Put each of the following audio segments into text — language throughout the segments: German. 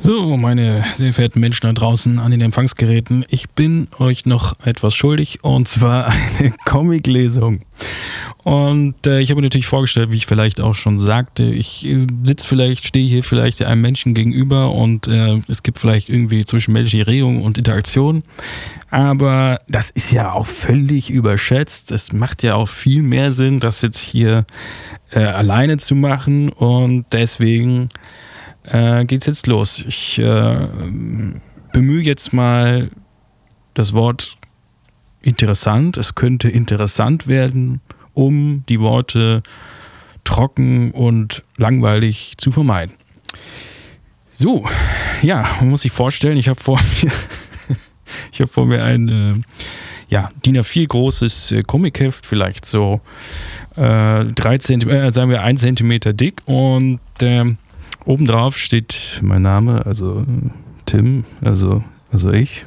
So, meine sehr verehrten Menschen da draußen an den Empfangsgeräten, ich bin euch noch etwas schuldig, und zwar eine Comiclesung. Und ich habe mir natürlich vorgestellt, wie ich vielleicht auch schon sagte, ich stehe hier vielleicht einem Menschen gegenüber und es gibt vielleicht irgendwie zwischenmenschliche Regung und Interaktion. Aber das ist ja auch völlig überschätzt. Es macht ja auch viel mehr Sinn, das jetzt hier alleine zu machen, und deswegen geht's jetzt los. Ich bemühe jetzt mal das Wort interessant. Es könnte interessant werden, um die Worte trocken und langweilig zu vermeiden. So, ja, man muss sich vorstellen, ich habe vor mir ein DIN A4 großes Comicheft, vielleicht so 3 Zentimeter, sagen wir 1 Zentimeter dick, und obendrauf steht mein Name, also Tim, also ich.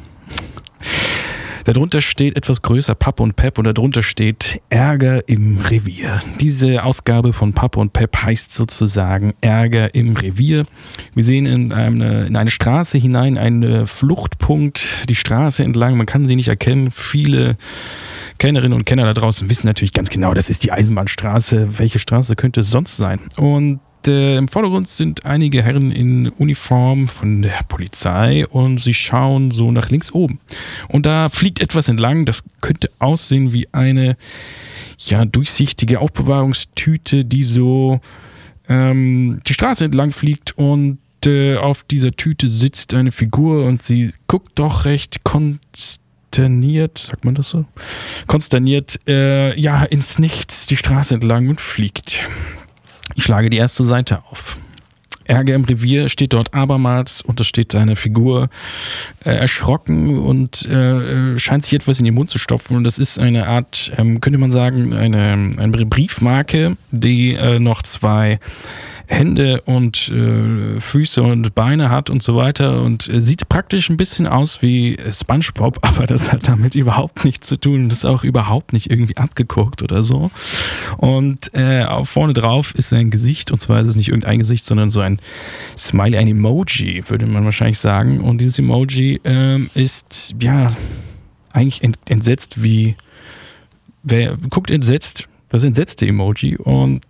Darunter steht etwas größer Papp und Pep, und darunter steht Ärger im Revier. Diese Ausgabe von Papp und Pep heißt sozusagen Ärger im Revier. Wir sehen in eine Straße hinein, einen Fluchtpunkt, die Straße entlang. Man kann sie nicht erkennen. Viele Kennerinnen und Kenner da draußen wissen natürlich ganz genau, das ist die Eisenbahnstraße. Welche Straße könnte es sonst sein? Und im Vordergrund sind einige Herren in Uniform von der Polizei, und sie schauen so nach links oben. Und da fliegt etwas entlang, das könnte aussehen wie eine durchsichtige Aufbewahrungstüte, die so die Straße entlang fliegt, und auf dieser Tüte sitzt eine Figur, und sie guckt doch recht konsterniert, sagt man das so? Konsterniert, ins Nichts die Straße entlang und fliegt. Ich schlage die erste Seite auf. Ärger im Revier steht dort abermals, und da steht eine Figur erschrocken und scheint sich etwas in den Mund zu stopfen. Und das ist eine Art, könnte man sagen, eine Briefmarke, die noch 2 Hände und Füße und Beine hat und so weiter, und sieht praktisch ein bisschen aus wie SpongeBob, aber das hat damit überhaupt nichts zu tun. Das ist auch überhaupt nicht irgendwie abgeguckt oder so. Und vorne drauf ist ein Gesicht, und zwar ist es nicht irgendein Gesicht, sondern so ein Smiley, ein Emoji, würde man wahrscheinlich sagen. Und dieses Emoji ist eigentlich entsetzt wie, wer guckt entsetzt? Das entsetzte Emoji, und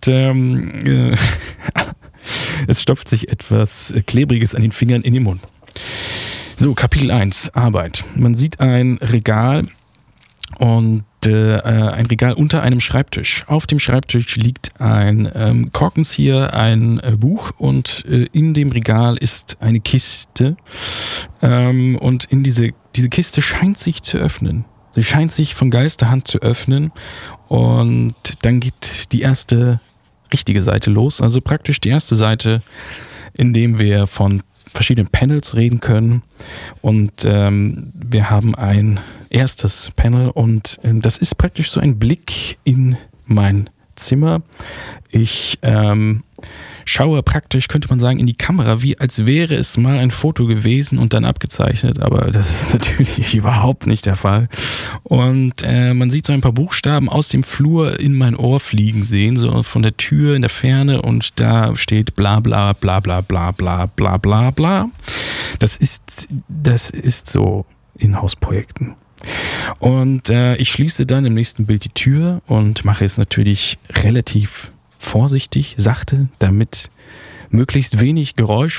es stopft sich etwas Klebriges an den Fingern in den Mund. So, Kapitel 1, Arbeit. Man sieht ein Regal, und ein Regal unter einem Schreibtisch. Auf dem Schreibtisch liegt ein Korkenzieher, ein Buch, und in dem Regal ist eine Kiste, und in diese Kiste scheint sich zu öffnen. Sie scheint sich von Geisterhand zu öffnen, und dann geht die erste richtige Seite los. Also praktisch die erste Seite, in dem wir von verschiedenen Panels reden können. Und wir haben ein erstes Panel, und das ist praktisch so ein Blick in mein Zimmer. Ich schaue praktisch, könnte man sagen, in die Kamera, wie als wäre es mal ein Foto gewesen und dann abgezeichnet, aber das ist natürlich überhaupt nicht der Fall. Und man sieht so ein paar Buchstaben aus dem Flur in mein Ohr fliegen sehen, so von der Tür in der Ferne, und da steht bla bla bla bla bla bla bla bla bla. Das ist so Inhouse-Projekten. Und ich schließe dann im nächsten Bild die Tür und mache es natürlich relativ vorsichtig, sachte, damit möglichst wenig Geräusch